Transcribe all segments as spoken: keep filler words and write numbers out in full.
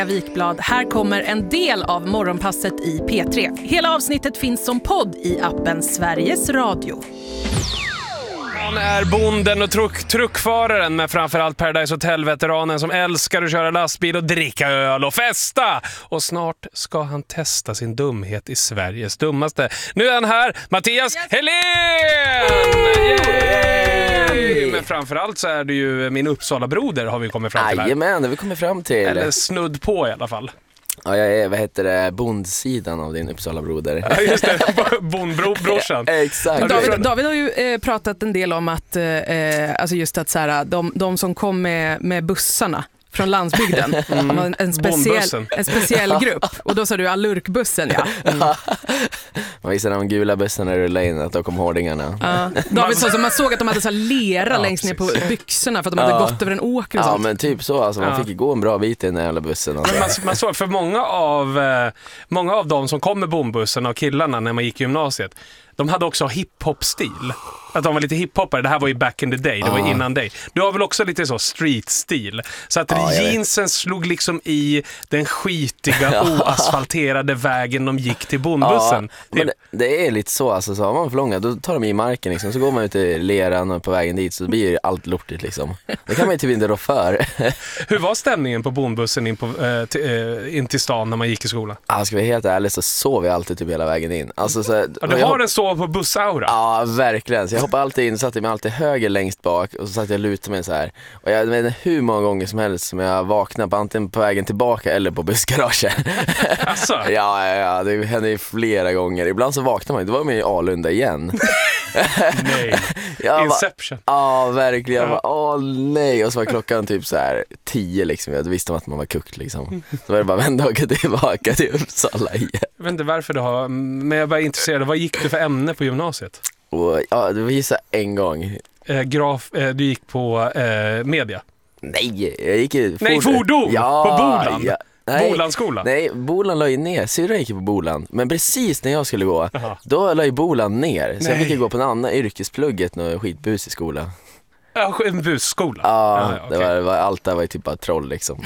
Wikblad. Här kommer en del av Morgonpasset i P tre. Hela avsnittet finns som podd i appen Sveriges Radio. Han är bonden och truck, truckföraren med framförallt Paradise Hotel-veteranen som älskar att köra lastbil och dricka öl och festa. Och snart ska han testa sin dumhet i Sveriges dummaste. Nu är han här, Mattias yes. Helén! Yay! Men framförallt så är det ju min Uppsala-broder har vi kommit fram till här. Jajamän, det vi kommer fram till. Eller snudd på i alla fall. Ja, jag är, vad heter det, bondsidan av din Uppsala-broder. Ja, just det, bondbrorsan. Ja, exakt. David, David har ju eh, pratat en del om att, eh, alltså just att så här, de, de som kom med, med bussarna från landsbygden mm. en, en, speciell, en speciell grupp. Och då sa du allurkbussen, ja. Mm. Man visade de gula bussarna rulla in att då kom hårdingarna. Ja. David sa som man såg att de hade så här lera ja, längst ner på byxorna för att de hade ja. gått över en åker och ja, sånt. Men typ så, alltså, man ja. fick gå en bra bit i den här jävla bussen. Alltså. Man, man såg för många av, eh, många av dem som kom med bombussen och killarna när man gick i gymnasiet, de hade också hiphop-stil. Att de var lite hiphoppare. Det här var ju back in the day. Det var ah. innan dig. Du har väl också lite så street-stil. Så att ah, jeansen slog liksom i den skitiga, oasfalterade vägen de gick till bondbussen. Ah, men det, det är lite så. Alltså, så har man för långa, då tar de i marken. Liksom, så går man ut i leran och på vägen dit så blir allt lortigt. Liksom. Det kan man ju typ inte rå för. Hur var stämningen på bondbussen in, på, äh, till, äh, in till stan när man gick i skolan? Ah, ska vi helt ärligt så sov jag alltid typ hela vägen in. Alltså, så, ja, du har en sov på bussaura? Ja, verkligen. Så jag hoppade alltid in, satte mig alltid höger längst bak och så satt jag lutade mig så här. Och jag vet inte hur många gånger som helst som jag vaknade på antingen på vägen tillbaka eller på bussgaraget. Alltså? ja, ja, ja, det hände ju flera gånger. Ibland så vaknade man, det var med i Alunda igen. Nej, jag Inception. Ja, ah, verkligen. Åh ja. oh, nej, och så var klockan typ så här tio liksom. Jag visste om att man var kukt liksom. Så var det bara vända och gå tillbaka till Uppsala igen. Jag vet inte varför du har, men jag var intresserad. Vad gick du för ämne på gymnasiet? Och, ja, det var ju så en gång. Eh, graf, eh, du gick på eh, media? Nej, jag gick i... Nej, fordon! Ja, på Boland? Ja. Nej, Bolandskolan? Nej, Boland la ju ner. Syrra gick på Boland. Men precis när jag skulle gå, aha. Då la ju Boland ner. Så nej. Jag fick ju gå på en annan yrkesplugget och skitbus i skola. Ja, en busskola? Ja, ja okay. det, var, det var, allt där var ju typ bara troll liksom.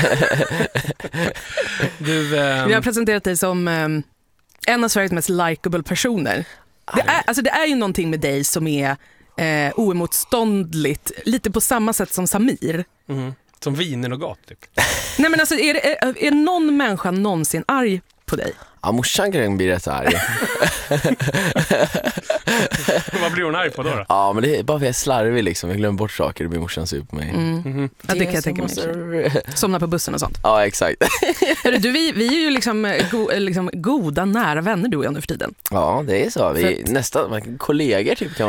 du, um... Vi har presenterat dig som um, en av Sveriges mest likeable personer. Det är, alltså det är ju någonting med dig som är eh, oemotståndligt. Lite på samma sätt som Samir. Mm. Som vinen och gat typ. Nej men alltså är, det, är, är någon människa någonsin arg på dig? Ja, morsan kan bli rätt arg. Vad blir hon arg på då, då? Ja, men det är bara för att jag är slarvig liksom. Jag glömmer bort saker och blir morsan sur på mig. Mm. Mm-hmm. Ja, det kan jag tänka mig. Somna på bussen och sånt. Ja, exakt. Hörru, du, vi, vi är ju liksom, go, liksom goda, nära vänner du och jag nu för tiden. Ja, det är så. Vi är nästan kollegor typ kan